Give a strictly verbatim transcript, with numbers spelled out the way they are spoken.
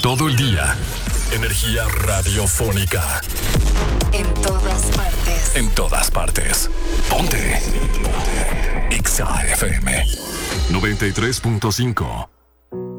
todo el día. Energía radiofónica. En todas partes. En todas partes. Ponte. Ponte. X A F M noventa y tres punto cinco.